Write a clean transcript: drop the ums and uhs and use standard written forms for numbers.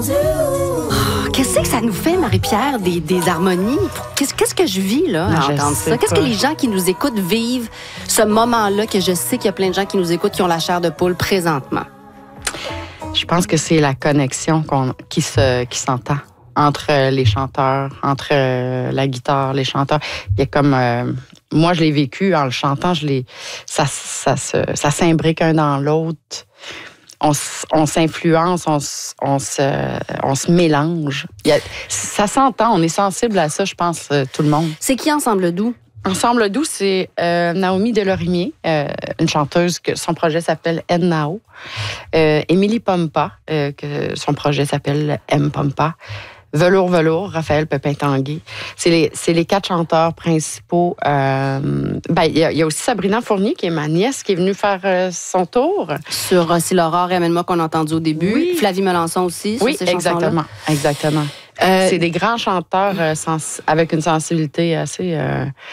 Qu'est-ce que ça nous fait, Marie-Pierre, des harmonies? Qu'est-ce que je vis, là, à entendre ça? Qu'est-ce que les gens qui nous écoutent vivent ce moment-là, que je sais qu'il y a plein de gens qui nous écoutent qui ont la chair de poule présentement? Je pense que c'est la connexion qui s'entend entre les chanteurs, entre la guitare, les chanteurs. Il y a comme... moi, je l'ai vécu en le chantant, ça s'imbrique un dans l'autre. On s'influence, on se mélange. Ça s'entend, on est sensible à ça, je pense, tout le monde. C'est qui Ensemble Doux? Ensemble Doux, c'est Naomi Delorimier, une chanteuse que son projet s'appelle N-Nao. Émilie Pompa, que son projet s'appelle M. Pompa. Velours, Raphaël Pépin-Tanguay. C'est les 4 chanteurs principaux. Il y a aussi Sabrina Fournier, qui est ma nièce, qui est venue faire son tour. Sur Rossi L'aurore et Amène-moi qu'on a entendu au début. Oui. Flavie Melançon aussi. Oui, exactement. C'est des grands chanteurs avec une sensibilité assez...